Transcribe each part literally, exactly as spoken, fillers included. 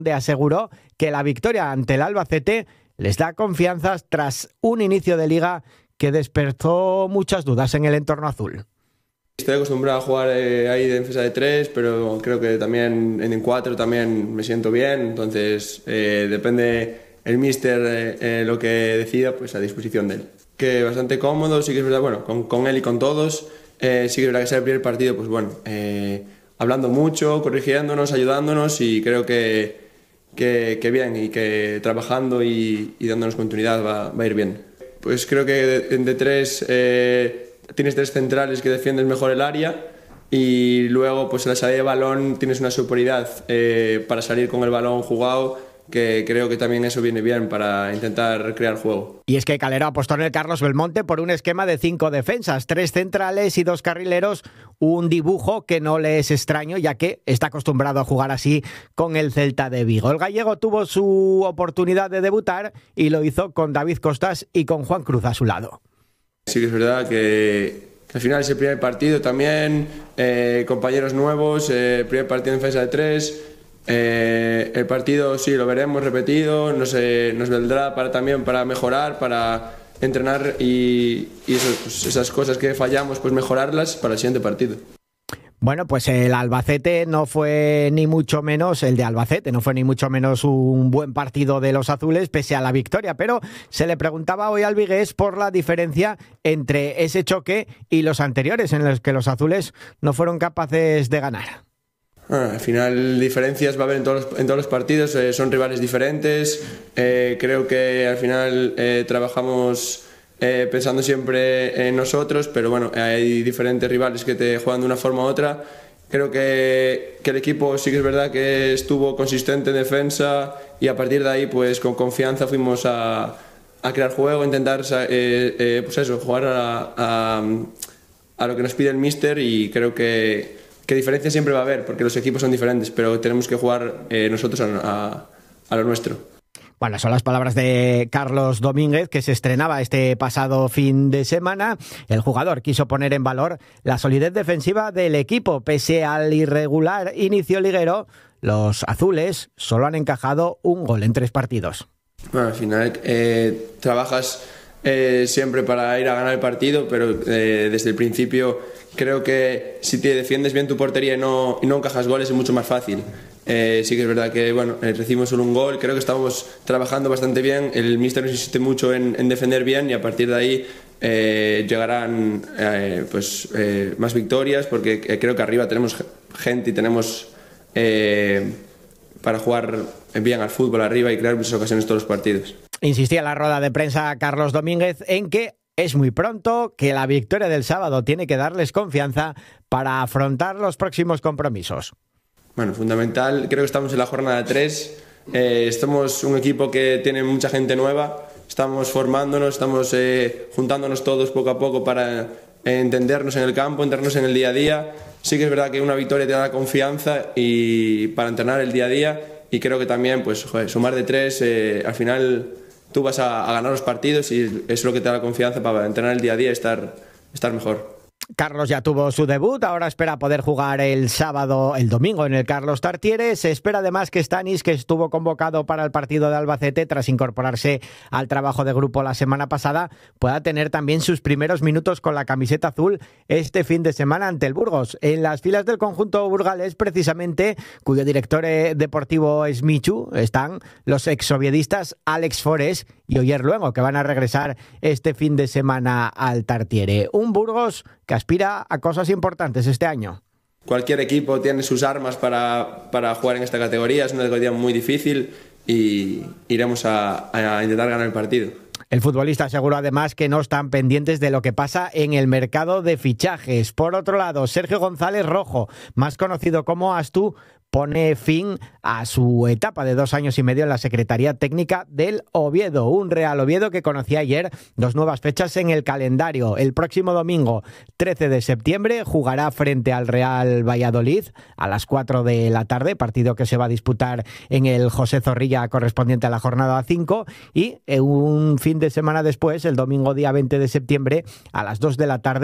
aseguró que la victoria ante el Albacete les da confianzas tras un inicio de liga que despertó muchas dudas en el entorno azul. Estoy acostumbrado a jugar eh, ahí de defensa de tres, pero creo que también en cuatro también me siento bien, entonces eh, depende el míster eh, eh, lo que decida, pues a disposición de él. Que bastante cómodo, sí que es verdad, bueno, con, con él y con todos, eh, sí que es verdad que sea el primer partido, pues bueno, eh, hablando mucho, corrigiéndonos, ayudándonos y creo que, que, que bien y que trabajando y, y dándonos continuidad va, va a ir bien. Pues creo que de, de tres... Eh, tienes tres centrales que defiendes mejor el área y luego pues en la salida de balón tienes una superioridad eh, para salir con el balón jugado, que creo que también eso viene bien para intentar crear juego. Y es que Calero apostó en el Carlos Belmonte por un esquema de cinco defensas, tres centrales y dos carrileros, un dibujo que no le es extraño ya que está acostumbrado a jugar así con el Celta de Vigo. El gallego tuvo su oportunidad de debutar y lo hizo con David Costas y con Juan Cruz a su lado. Sí que es verdad que, que al final es el primer partido también, eh, compañeros nuevos, eh, primer partido en defensa de tres, eh, el partido sí lo veremos repetido, nos, eh, nos vendrá para, también para mejorar, para entrenar y, y eso, pues esas cosas que fallamos pues mejorarlas para el siguiente partido. Bueno, pues el Albacete no fue ni mucho menos, el de Albacete no fue ni mucho menos un buen partido de los azules pese a la victoria, pero se le preguntaba hoy al vigués por la diferencia entre ese choque y los anteriores en los que los azules no fueron capaces de ganar. Ah, al final diferencias va a haber en todos los, en todos los partidos, eh, son rivales diferentes, eh, creo que al final eh, trabajamos... Eh, pensando siempre en nosotros, pero bueno, hay diferentes rivales que te juegan de una forma u otra. Creo que, que el equipo sí que es verdad que estuvo consistente en defensa y a partir de ahí pues con confianza fuimos a, a crear juego, intentar eh, eh, pues eso, jugar a, a, a lo que nos pide el míster y creo que, que diferencia siempre va a haber porque los equipos son diferentes, pero tenemos que jugar eh, nosotros a, a, a lo nuestro. Bueno, son las palabras de Carlos Domínguez, que se estrenaba este pasado fin de semana. El jugador quiso poner en valor la solidez defensiva del equipo. Pese al irregular inicio liguero, los azules solo han encajado un gol en tres partidos. Bueno, al final eh, trabajas eh, siempre para ir a ganar el partido, pero eh, desde el principio creo que si te defiendes bien tu portería y no, y no encajas goles es mucho más fácil. Eh, sí que es verdad que bueno, eh, recibimos solo un gol, creo que estamos trabajando bastante bien, el míster nos insiste mucho en, en defender bien y a partir de ahí eh, llegarán eh, pues, eh, más victorias porque eh, creo que arriba tenemos gente y tenemos eh, para jugar bien al fútbol arriba y crear muchas ocasiones todos los partidos. Insistía en la rueda de prensa Carlos Domínguez en que es muy pronto, que la victoria del sábado tiene que darles confianza para afrontar los próximos compromisos. Bueno, fundamental, creo que estamos en la jornada tres, eh, estamos un equipo que tiene mucha gente nueva, estamos formándonos, estamos eh, juntándonos todos poco a poco para eh, entendernos en el campo, entendernos en el día a día. Sí que es verdad que una victoria te da confianza y para entrenar el día a día y creo que también pues joder, sumar de tres, eh, al final tú vas a, a ganar los partidos y eso es lo que te da la confianza para entrenar el día a día y estar, estar mejor. Carlos ya tuvo su debut, ahora espera poder jugar el sábado, el domingo en el Carlos Tartiere. Se espera además que Stanis, que estuvo convocado para el partido de Albacete tras incorporarse al trabajo de grupo la semana pasada, pueda tener también sus primeros minutos con la camiseta azul este fin de semana ante el Burgos. En las filas del conjunto burgalés, precisamente, cuyo director deportivo es Michu, están los exoviedistas Alex Forés y Oyer Luengo, que van a regresar este fin de semana al Tartiere. Un Burgos que aspira a cosas importantes este año. Cualquier equipo tiene sus armas para, para jugar en esta categoría, es una categoría muy difícil y iremos a, a intentar ganar el partido. El futbolista aseguró además que no están pendientes de lo que pasa en el mercado de fichajes. Por otro lado, Sergio González Rojo, más conocido como Astu, pone fin a su etapa de dos años y medio en la Secretaría Técnica del Oviedo. Un Real Oviedo que conocía ayer dos nuevas fechas en el calendario. El próximo domingo, trece de septiembre, jugará frente al Real Valladolid a las cuatro de la tarde, partido que se va a disputar en el José Zorrilla correspondiente a la jornada cinco, y un fin de semana después, el domingo día veinte de septiembre, a las dos de la tarde,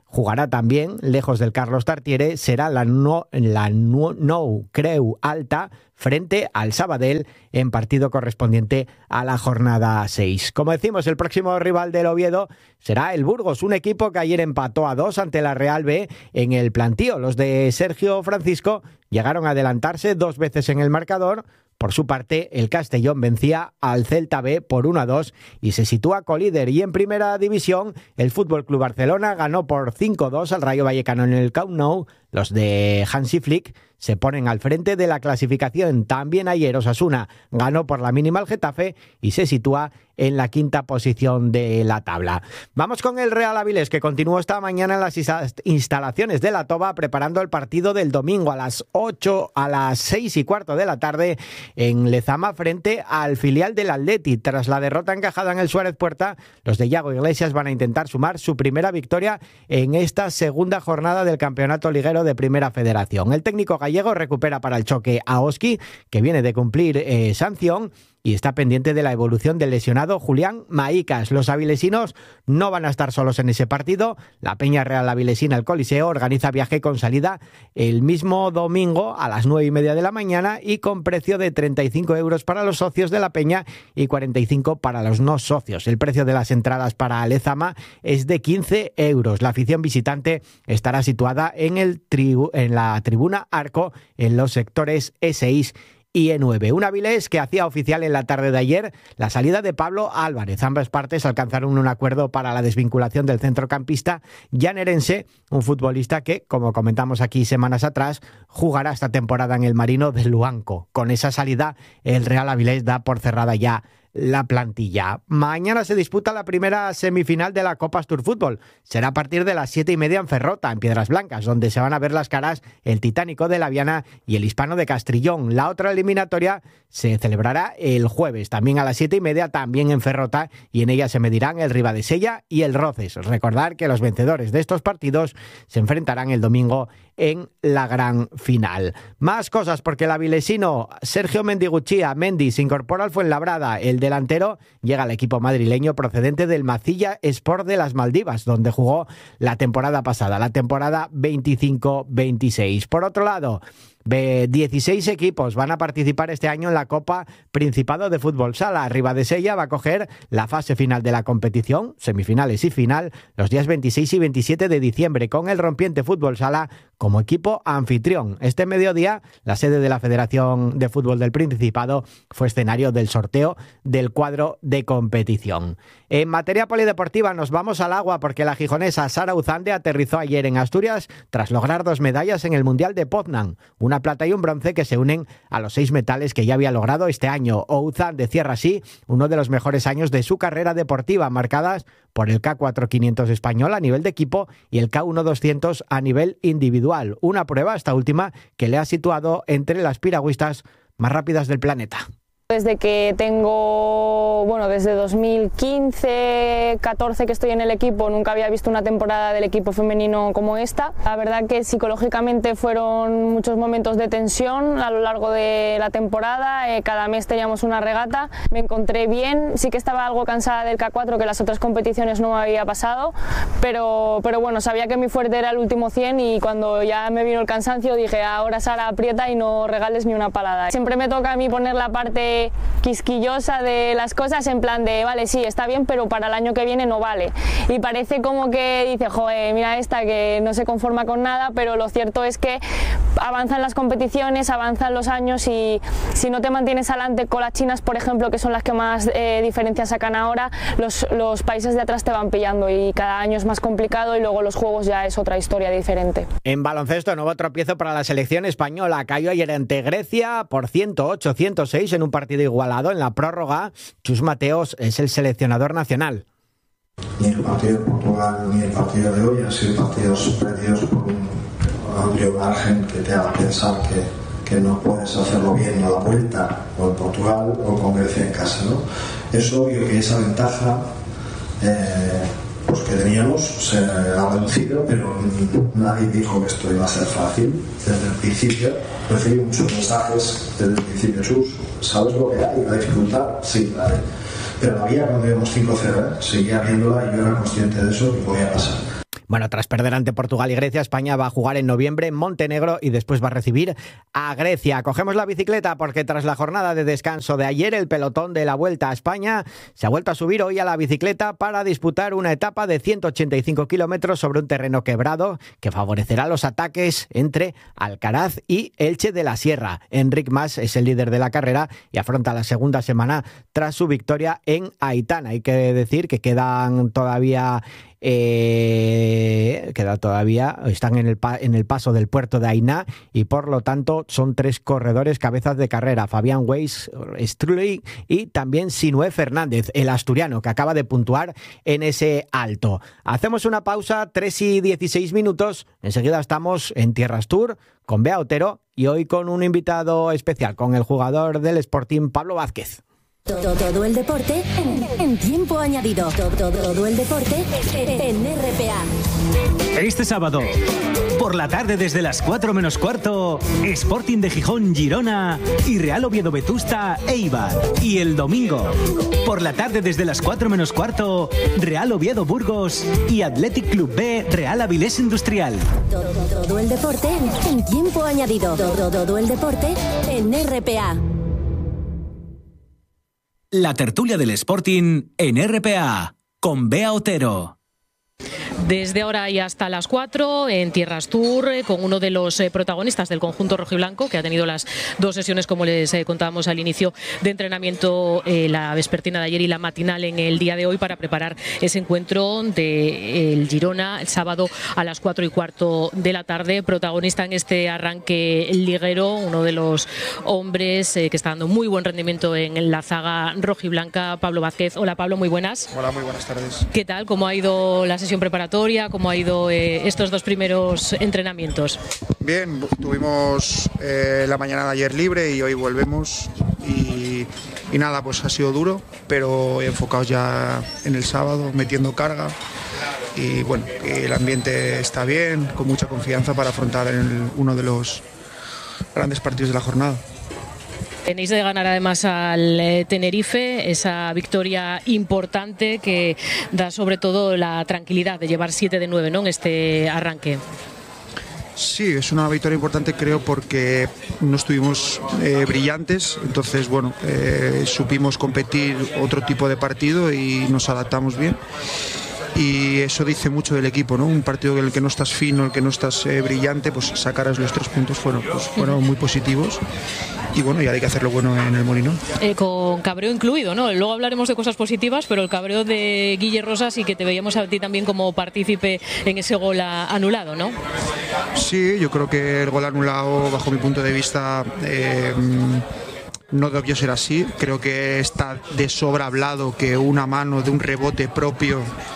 jugará también, lejos del Carlos Tartiere, será la No, la no, no Creu Alta frente al Sabadell en partido correspondiente a la jornada seis. Como decimos, el próximo rival del Oviedo será el Burgos, un equipo que ayer empató a dos ante la Real B en el plantío. Los de Sergio Francisco llegaron a adelantarse dos veces en el marcador. Por su parte, el Castellón vencía al Celta B por uno a dos y se sitúa colíder. Y en primera división, el F C Barcelona ganó por cinco a dos al Rayo Vallecano en el Camp Nou. Los de Hansi Flick se ponen al frente de la clasificación. También ayer Osasuna ganó por la mínima al Getafe y se sitúa en la quinta posición de la tabla. Vamos con el Real Avilés, que continuó esta mañana en las instalaciones de La Toba preparando el partido del domingo a las ocho, a las seis y cuarto de la tarde en Lezama frente al filial del Atleti. Tras la derrota encajada en el Suárez Puerta, los de Yago Iglesias van a intentar sumar su primera victoria en esta segunda jornada del campeonato liguero de Primera Federación. El técnico gallego recupera para el choque a Oski, que viene de cumplir eh, sanción, y está pendiente de la evolución del lesionado Julián Maicas. Los avilesinos no van a estar solos en ese partido. La Peña Real Avilesina, el Coliseo, organiza viaje con salida el mismo domingo a las nueve y media de la mañana y con precio de treinta y cinco euros para los socios de la Peña y cuarenta y cinco para los no socios. El precio de las entradas para Lezama es de quince euros. La afición visitante estará situada en, el tribu- en la tribuna Arco en los sectores E seis y E nueve. Un Avilés que hacía oficial en la tarde de ayer la salida de Pablo Álvarez. Ambas partes alcanzaron un acuerdo para la desvinculación del centrocampista llanerense, un futbolista que, como comentamos aquí semanas atrás, jugará esta temporada en el Marino de Luanco. Con esa salida, el Real Avilés da por cerrada ya la plantilla. Mañana se disputa la primera semifinal de la Copa Astur Fútbol. Será a partir de las siete y media en Ferrota, en Piedras Blancas, donde se van a ver las caras el Titánico de La Viana y el Hispano de Castrillón. La otra eliminatoria se celebrará el jueves, también a las siete y media, también en Ferrota, y en ella se medirán el Ribadesella y el Roces. Recordar que los vencedores de estos partidos se enfrentarán el domingo en la gran final. Más cosas, porque el avilesino Sergio Mendiguchía Mendy se incorpora al Fuenlabrada. El delantero llega al equipo madrileño procedente del Macilla Sport de las Maldivas, donde jugó la temporada pasada, la temporada veinticinco veintiséis. Por otro lado, dieciséis equipos van a participar este año en la Copa Principado de Fútbol Sala. Ribadesella va a coger la fase final de la competición, semifinales y final, los días veintiséis y veintisiete de diciembre, con el Rompiente Fútbol Sala como equipo anfitrión. Este mediodía, la sede de la Federación de Fútbol del Principado fue escenario del sorteo del cuadro de competición. En materia polideportiva nos vamos al agua, porque la gijonesa Sara Uzande aterrizó ayer en Asturias tras lograr dos medallas en el Mundial de Poznan, una plata y un bronce que se unen a los seis metales que ya había logrado este año. Uzande cierra así uno de los mejores años de su carrera deportiva, marcadas por el K cuatro quinientos español a nivel de equipo y el K uno doscientos a nivel individual. Una prueba, esta última, que le ha situado entre las piragüistas más rápidas del planeta. Desde que tengo, bueno, desde dos mil quince, catorce que estoy en el equipo, nunca había visto una temporada del equipo femenino como esta. La verdad que psicológicamente fueron muchos momentos de tensión a lo largo de la temporada. Eh, cada mes teníamos una regata. Me encontré bien, sí que estaba algo cansada del K cuatro, que las otras competiciones no me había pasado, pero, pero bueno, sabía que mi fuerte era el último cien, y cuando ya me vino el cansancio dije, ahora Sara, aprieta y no regales ni una palada. Siempre me toca a mí poner la parte quisquillosa de las cosas, en plan de vale, sí, está bien, pero para el año que viene no vale. Y parece como que dice, joder, mira esta que no se conforma con nada, pero lo cierto es que avanzan las competiciones, avanzan los años, y si no te mantienes adelante con las chinas, por ejemplo, que son las que más eh, diferencias sacan ahora, los, los países de atrás te van pillando, y cada año es más complicado, y luego los juegos ya es otra historia diferente. En baloncesto, nuevo tropiezo para la selección española. Cayó ayer ante Grecia por ciento ocho a ciento seis en un partido igualado. En la prórroga, Chus Mateos es el seleccionador nacional. Ni el partido de Portugal ni el partido de hoy han sido partidos perdidos por un amplio margen que te haga pensar que, que no puedes hacerlo bien a la vuelta, o en Portugal o con Grecia en casa, ¿no? Es obvio que esa ventaja eh, pues que teníamos se ha reducido, pero nadie dijo que esto iba a ser fácil. Desde el principio recibí muchos mensajes desde el principio: Sus, ¿sabes lo que hay? ¿La dificultad? Sí, la hay. Pero la vía cuando íbamos cinco cero, ¿eh? seguía viéndola, y yo era consciente de eso, y podía pasar. Bueno, tras perder ante Portugal y Grecia, España va a jugar en noviembre en Montenegro y después va a recibir a Grecia. Cogemos la bicicleta porque tras la jornada de descanso de ayer, el pelotón de la Vuelta a España se ha vuelto a subir hoy a la bicicleta para disputar una etapa de ciento ochenta y cinco kilómetros sobre un terreno quebrado que favorecerá los ataques entre Alcaraz y Elche de la Sierra. Enric Mas es el líder de la carrera y afronta la segunda semana tras su victoria en Aitana. Hay que decir que quedan todavía Eh, queda todavía, están en el, pa, en el paso del puerto de Ainá y por lo tanto son tres corredores cabezas de carrera, Fabián Weiss, Strulli y también Sinué Fernández, el asturiano que acaba de puntuar en ese alto. Hacemos una pausa, tres y dieciséis minutos, enseguida estamos en Tierras Tour con Bea Otero y hoy con un invitado especial, con el jugador del Sporting Pablo Vázquez. Todo, todo el deporte en, en tiempo añadido. Todo, todo, todo el deporte en R P A. Este sábado, por la tarde desde las cuatro menos cuarto, Sporting de Gijón Girona y Real Oviedo Vetusta Eibar. Y el domingo, por la tarde desde las cuatro menos cuarto, Real Oviedo Burgos y Athletic Club B Real Avilés Industrial. Todo, todo el deporte en tiempo añadido. Todo, todo el deporte en R P A. La tertulia del Sporting en R P A, con Bea Otero. Desde ahora y hasta las cuatro en Tierras Tour, con uno de los protagonistas del conjunto rojiblanco, que ha tenido las dos sesiones, como les contábamos al inicio, de entrenamiento, eh, la vespertina de ayer y la matinal en el día de hoy, para preparar ese encuentro del Girona el sábado a las cuatro y cuarto de la tarde. Protagonista en este arranque liguero, uno de los hombres eh, que está dando muy buen rendimiento en la zaga rojiblanca, Pablo Vázquez. Hola Pablo, muy buenas. Hola, muy buenas tardes. ¿Qué tal? ¿Cómo ha ido la sesión preparatoria? ¿Cómo ha ido eh, estos dos primeros entrenamientos? Bien, tuvimos eh, la mañana de ayer libre y hoy volvemos y, y nada, pues ha sido duro, pero enfocados ya en el sábado, metiendo carga y bueno, el ambiente está bien, con mucha confianza para afrontar el, uno de los grandes partidos de la jornada. Tenéis de ganar además al eh, Tenerife, esa victoria importante que da sobre todo la tranquilidad de llevar siete de nueve, ¿no?, en este arranque. Sí, es una victoria importante, creo, porque no estuvimos eh, brillantes, entonces bueno, eh, supimos competir otro tipo de partido y nos adaptamos bien. Y eso dice mucho del equipo, ¿no? Un partido en el que no estás fino, en el que no estás eh, brillante, pues sacar los tres puntos fueron, pues, fueron muy positivos. Y bueno, ya hay que hacerlo bueno en el Molinón. Eh, con cabreo incluido, ¿no? Luego hablaremos de cosas positivas, pero el cabreo de Guille Rosas y que te veíamos a ti también como partícipe en ese gol anulado, ¿no? Sí, yo creo que el gol anulado, bajo mi punto de vista, eh, no debió ser así. Creo que está de sobra hablado que una mano de un rebote propio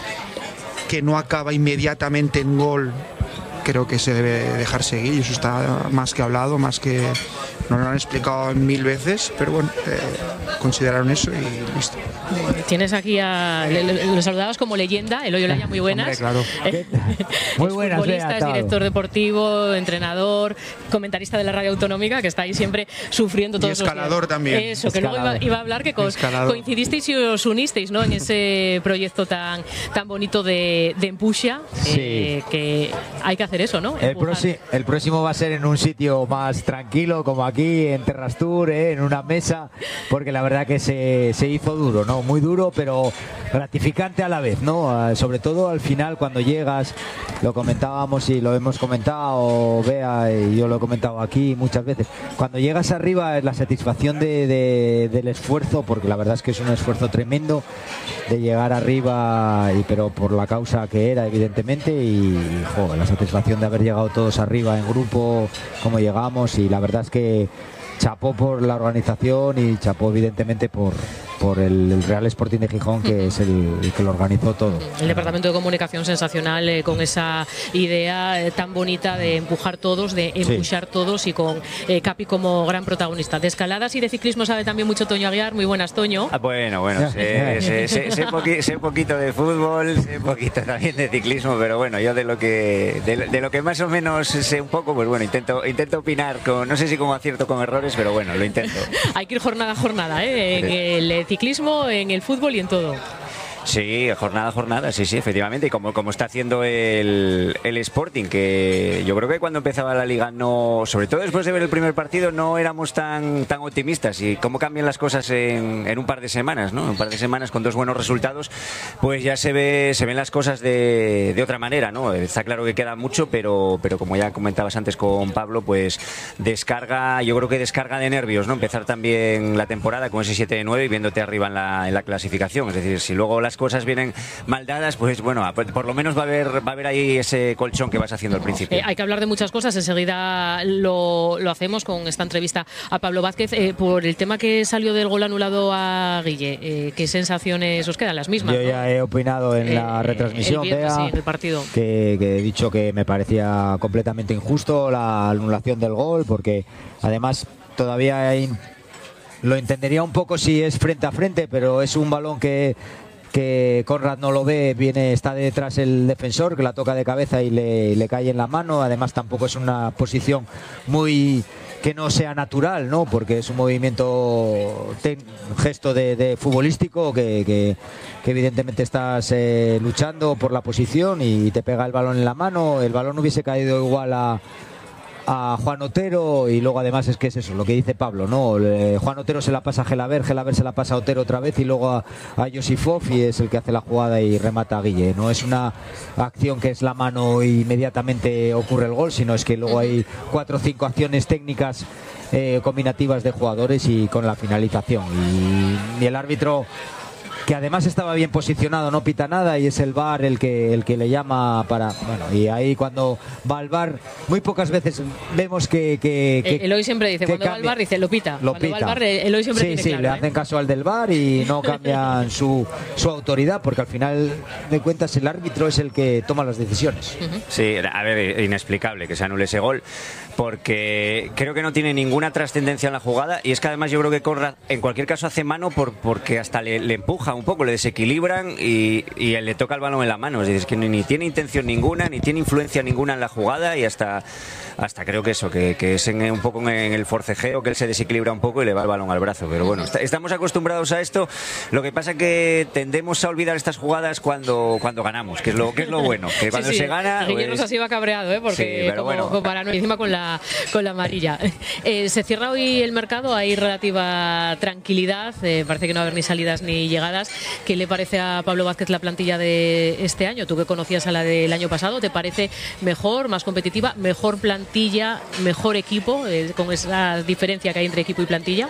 que no acaba inmediatamente en gol, creo que se debe dejar seguir, y eso está más que hablado, más que nos lo han explicado mil veces, pero bueno, eh, consideraron eso y listo. Tienes aquí a... Lo saludabas como leyenda, Eloy Olaya, muy buenas. Hombre, claro. Muy buenas, futbolista, es director deportivo, entrenador, comentarista de la radio autonómica, que está ahí siempre sufriendo todos y escalador los días. También. Eso, que escalador. luego iba, iba a hablar que co coincidisteis y os unisteis, ¿no?, en ese proyecto tan tan bonito de, de Empuxia, Sí. eh, que hay que hacer eso, ¿no? El, próximo, el próximo va a ser en un sitio más tranquilo, como aquí en Tierras Tour, ¿eh? En una mesa, porque la verdad que se, se hizo duro, ¿no? Muy duro, pero gratificante a la vez, ¿no? Sobre todo al final, cuando llegas, lo comentábamos y lo hemos comentado, Bea, y yo lo he comentado aquí muchas veces, cuando llegas arriba es la satisfacción de, de, del esfuerzo, porque la verdad es que es un esfuerzo tremendo de llegar arriba, y, pero por la causa que era, evidentemente, y, y joder, la satisfacción de haber llegado todos arriba en grupo, como llegamos, y la verdad es que chapó por la organización y chapó evidentemente por, por el, el Real Sporting de Gijón, que es el, el que lo organizó todo. El departamento de comunicación sensacional, eh, con esa idea eh, tan bonita de empujar todos, de empujar sí. todos, y con eh, Capi como gran protagonista. De escaladas y de ciclismo sabe también mucho Toño Aguiar. Muy buenas, Toño. Ah, bueno, bueno, sé, sé, sé, sé, poqui, sé poquito de fútbol, sé poquito también de ciclismo, pero bueno, yo de lo que de, de lo que más o menos sé un poco, pues bueno, intento intento opinar, con, no sé si como acierto con errores, pero bueno, lo intento. Hay que ir jornada a jornada, ¿eh? En el ciclismo, en el fútbol y en todo. Sí, jornada a jornada, sí, sí, efectivamente. Y como, como está haciendo el, el Sporting, que yo creo que cuando empezaba la Liga, no, sobre todo después de ver el primer partido, no éramos tan, tan optimistas. Y cómo cambian las cosas en, en un par de semanas, ¿no? Un par de semanas con dos buenos resultados, pues ya se ve se ven las cosas de, de otra manera, ¿no? Está claro que queda mucho, pero, pero como ya comentabas antes con Pablo, pues descarga, yo creo que descarga de nervios, ¿no? Empezar también la temporada con ese siete de nueve y viéndote arriba en la, en la clasificación. Es decir, si luego las cosas vienen mal dadas, pues bueno, por lo menos va a haber va a haber ahí ese colchón que vas haciendo al principio. Eh, hay que hablar de muchas cosas, enseguida lo, lo hacemos con esta entrevista a Pablo Vázquez. Eh, por el tema que salió del gol anulado a Guille, eh, ¿qué sensaciones os quedan? Las mismas, Yo ¿no? ya he opinado en Eh, la retransmisión, el viernes, Bea, sí, en el partido. que, que he dicho que me parecía completamente injusto la anulación del gol, porque además todavía hay, lo entendería un poco si es frente a frente, pero es un balón que que Conrad no lo ve, viene, está detrás el defensor, que la toca de cabeza y le, le cae en la mano. Además tampoco es una posición muy que no sea natural, ¿no? Porque es un movimiento, ten, gesto de, de futbolístico que, que, que evidentemente estás eh, luchando por la posición y te pega el balón en la mano. El balón hubiese caído igual a a Juan Otero, y luego además es que es eso lo que dice Pablo, ¿no? Eh, Juan Otero se la pasa a Gelaber, Gelaber se la pasa a Otero otra vez y luego a, a Josifov, y es el que hace la jugada y remata a Guille. No es una acción que es la mano y inmediatamente ocurre el gol, sino es que luego hay cuatro o cinco acciones técnicas eh, combinativas de jugadores y con la finalización, y, y el árbitro, que además estaba bien posicionado, no pita nada, y es el V A R el que el que le llama para, bueno, y ahí cuando va al V A R muy pocas veces vemos que, que, que Eloy siempre dice, cuando cambia. va al V A R dice, lo pita, Lo cuando pita. va al V A R Eloy siempre sí, tiene sí, claro, le ¿eh? hacen caso al del V A R y no cambian su, su autoridad, porque al final de cuentas el árbitro es el que toma las decisiones. Uh-huh. Sí, a ver, inexplicable que se anule ese gol, porque creo que no tiene ninguna trascendencia en la jugada, y es que además yo creo que Conrad en cualquier caso hace mano por, porque hasta le, le empuja un poco, le desequilibran y, y le toca el balón en la mano. Es decir, es que ni, ni tiene intención ninguna, ni tiene influencia ninguna en la jugada, y hasta, hasta creo que eso, que, que es en, un poco en el forcejeo que él se desequilibra un poco y le va el balón al brazo. Pero bueno, está, estamos acostumbrados a esto. Lo que pasa es que tendemos a olvidar estas jugadas cuando, cuando ganamos, que es lo, que es lo bueno, que cuando sí, sí. se gana... Guille pues... Rosas iba cabreado, ¿eh? Porque Sí, pero como, bueno. como para no, encima con la, con la amarilla. Eh, se cierra hoy el mercado, hay relativa tranquilidad, eh, parece que no va a haber ni salidas ni llegadas. ¿Qué le parece a Pablo Vázquez la plantilla de este año? Tú que conocías a la del año pasado, ¿te parece mejor, más competitiva, mejor plantilla, mejor equipo, eh, con esa diferencia que hay entre equipo y plantilla?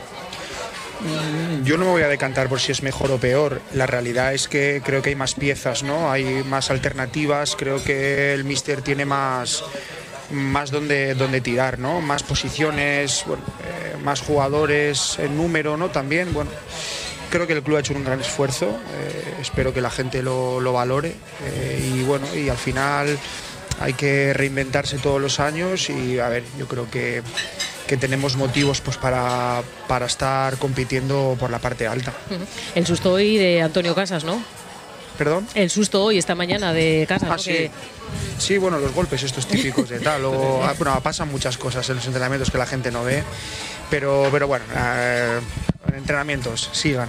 Yo no me voy a decantar por si es mejor o peor. La realidad es que creo que hay más piezas, ¿no? Hay más alternativas. Creo que el míster tiene más, más donde, donde tirar, ¿no? Más posiciones, bueno, eh, más jugadores en número, ¿no? También, bueno. Creo que el club ha hecho un gran esfuerzo. Eh, espero que la gente lo, lo valore. Eh, y bueno, y al final hay que reinventarse todos los años. Y a ver, yo creo que que tenemos motivos pues para, para estar compitiendo por la parte alta. El susto hoy de Antonio Casas, ¿no? ¿Perdón? El susto hoy, esta mañana, de Casas, ah, ¿no? Sí. Que... sí, bueno, los golpes estos típicos de tal. O, bueno, pasan muchas cosas en los entrenamientos que la gente no ve. Pero, pero bueno, eh, entrenamientos, sigan.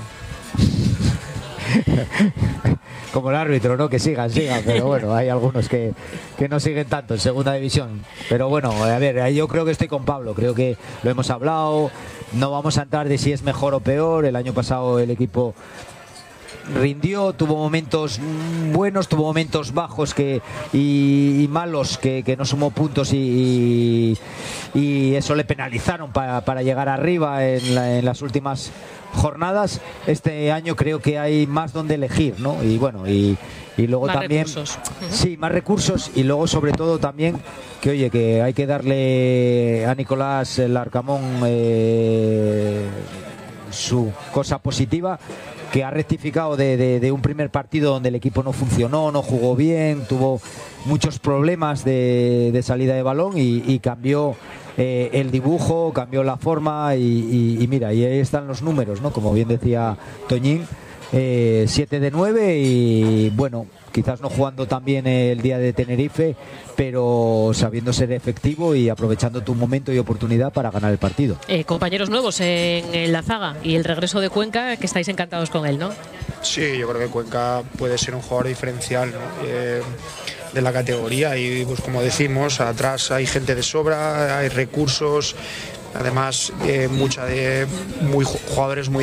Como el árbitro, ¿no? Que sigan, sigan, pero bueno, hay algunos que, que no siguen tanto en segunda división. Pero bueno, a ver, yo creo que estoy con Pablo, creo que lo hemos hablado, no vamos a entrar de si es mejor o peor. El año pasado el equipo rindió, tuvo momentos buenos, tuvo momentos bajos que y, y malos que, que no sumó puntos y, y, y eso le penalizaron para, para llegar arriba en, la, en las últimas jornadas. Este año creo que hay más donde elegir, ¿no? Y bueno, y, y luego más también recursos. Sí, más recursos, y luego sobre todo también que oye, que hay que darle a Nicolás Larcamón eh, su cosa positiva, que ha rectificado de, de, de un primer partido donde el equipo no funcionó, no jugó bien, tuvo muchos problemas de, de salida de balón y, y cambió eh, el dibujo, cambió la forma y, y, y mira, y ahí están los números, ¿no? Como bien decía Toñín, eh, siete de nueve y bueno, quizás no jugando tan bien el día de Tenerife, pero sabiendo ser efectivo y aprovechando tu momento y oportunidad para ganar el partido. Eh, compañeros nuevos en, en la zaga y el regreso de Cuenca, que estáis encantados con él, ¿no? Sí, yo creo que Cuenca puede ser un jugador diferencial, ¿no? eh, de la categoría y pues como decimos, atrás hay gente de sobra, hay recursos, además eh, mucha de muy jugadores muy